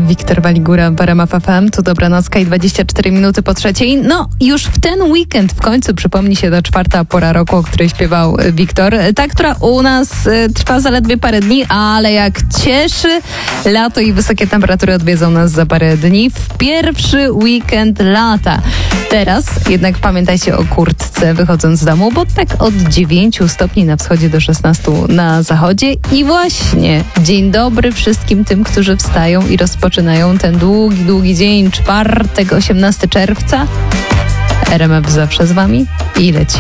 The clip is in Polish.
Wiktor Waligura w RMF FM. Tu Dobranocka i 24 minuty po 3:00. No, już w ten weekend w końcu przypomni się ta 4. pora roku, o której śpiewał Wiktor. Ta, która u nas trwa zaledwie parę dni, ale jak cieszy, lato i wysokie temperatury odwiedzą nas za parę dni w pierwszy weekend lata. Teraz jednak pamiętajcie o kurtce wychodząc z domu, bo tak od 9 stopni na wschodzie do 16 na zachodzie. I właśnie dzień dobry wszystkim tym, którzy wstają i rozpoczynają ten długi dzień, czwartek, 18 czerwca. RMF zawsze z wami i leci.